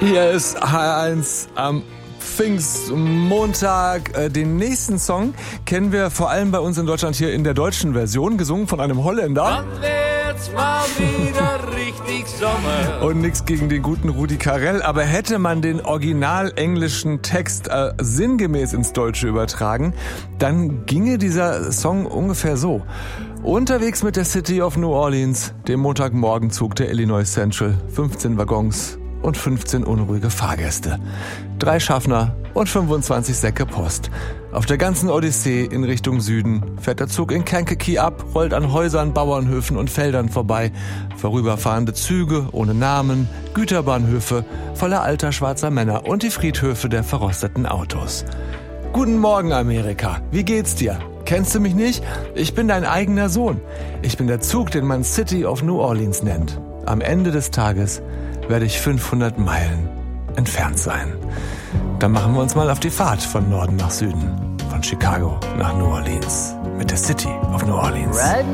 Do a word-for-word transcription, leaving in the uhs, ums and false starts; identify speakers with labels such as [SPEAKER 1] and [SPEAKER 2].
[SPEAKER 1] Hier ist H eins am Pfingstmontag. Den nächsten Song kennen wir vor allem bei uns in Deutschland hier in der deutschen Version, gesungen von einem Holländer.
[SPEAKER 2] Dann wird's mal wieder richtig Sommer.
[SPEAKER 1] Und nix gegen den guten Rudi Carrell, aber hätte man den original englischen Text äh, sinngemäß ins Deutsche übertragen, dann ginge dieser Song ungefähr so. Unterwegs mit der City of New Orleans, dem Montagmorgenzug der Illinois Central, fünfzehn Waggons und fünfzehn unruhige Fahrgäste. Drei Schaffner und fünfundzwanzig Säcke Post. Auf der ganzen Odyssee in Richtung Süden fährt der Zug in Kankakee ab, rollt an Häusern, Bauernhöfen und Feldern vorbei. Vorüberfahrende Züge ohne Namen, Güterbahnhöfe voller alter schwarzer Männer und die Friedhöfe der verrosteten Autos. Guten Morgen, Amerika. Wie geht's dir? Kennst du mich nicht? Ich bin dein eigener Sohn. Ich bin der Zug, den man City of New Orleans nennt. Am Ende des Tages werde ich fünfhundert Meilen entfernt sein. Dann machen wir uns mal auf die Fahrt von Norden nach Süden. Von Chicago nach New Orleans. Mit der City of New Orleans.